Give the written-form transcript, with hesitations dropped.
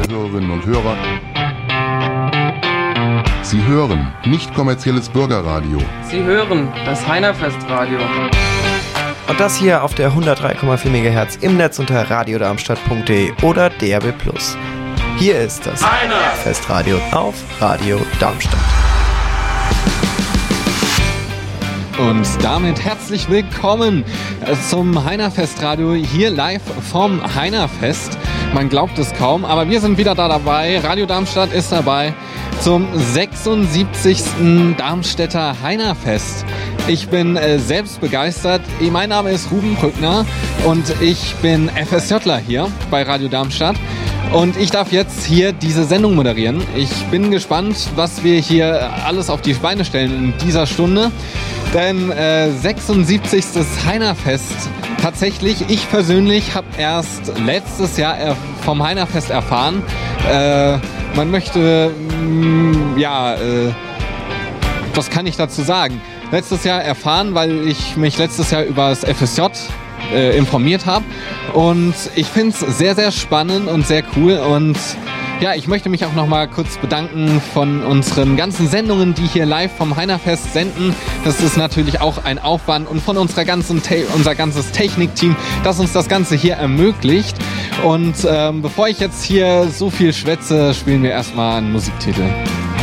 Hörerinnen und Hörer. Sie hören nicht kommerzielles Bürgerradio. Sie hören das Heinerfestradio. Und das hier auf der 103,4 MHz im Netz unter radiodarmstadt.de oder DAB+. Hier ist das Heinerfestradio auf Radio Darmstadt. Und damit herzlich willkommen zum Heinerfestradio hier live vom Heinerfest. Man glaubt es kaum, aber wir sind wieder da dabei. Radio Darmstadt ist dabei zum 76. Darmstädter Heinerfest. Ich bin selbst begeistert. Mein Name ist Ruben Brückner und ich bin FSJler hier bei Radio Darmstadt. Und ich darf jetzt hier diese Sendung moderieren. Ich bin gespannt, was wir hier alles auf die Beine stellen in dieser Stunde. Denn 76. Heinerfest. Tatsächlich, ich persönlich habe erst letztes Jahr vom Heinerfest erfahren. Man möchte, was kann ich dazu sagen? Letztes Jahr erfahren, weil ich mich letztes Jahr über das FSJ informiert habe. Und ich finde es sehr, sehr spannend und sehr cool. Und ja, ich möchte mich auch noch mal kurz bedanken von unseren ganzen Sendungen, die hier live vom Heinerfest senden. Das ist natürlich auch ein Aufwand und von unser ganzes Technikteam, das uns das Ganze hier ermöglicht. Und bevor ich jetzt hier so viel schwätze, spielen wir erstmal einen Musiktitel.